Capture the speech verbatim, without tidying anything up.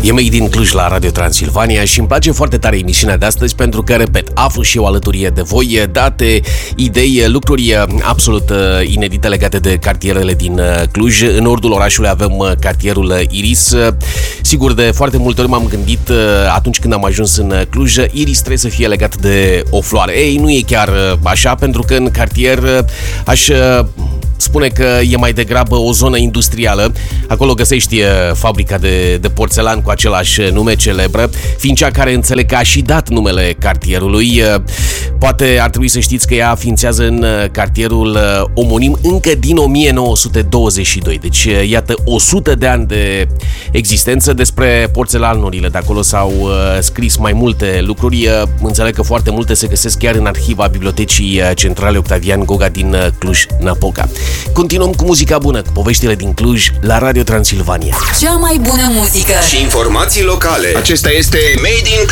E Made in Cluj la Radio Transilvania și îmi place foarte tare emisiunea de astăzi pentru că, repet, aflu și eu alături de voi date, idei, lucruri absolut inedite legate de cartierele din Cluj. În nordul orașului avem cartierul Iris. Sigur, de foarte multe ori m-am gândit atunci când am ajuns în Cluj, Iris trebuie să fie legat de o floare. Ei, nu e chiar așa, pentru că în cartier aș spune că e mai degrabă o zonă industrială. Acolo găsești fabrica de, de porțelan cu același nume celebră, fiind cea care înțeleg că a și dat numele cartierului. Poate ar trebui să știți că ea ființează în cartierul omonim încă din o mie nouă sute douăzeci și doi. Deci, iată, o sută de ani de existență. Despre porțelanurile de acolo s-au scris mai multe lucruri. Înțeleg că foarte multe se găsesc chiar în arhiva Bibliotecii Centrale Octavian Goga din Cluj-Napoca. Continuăm cu muzica bună, cu poveștile din Cluj la Radio Transilvania. Cea mai bună muzică și informații locale. Acesta este Made in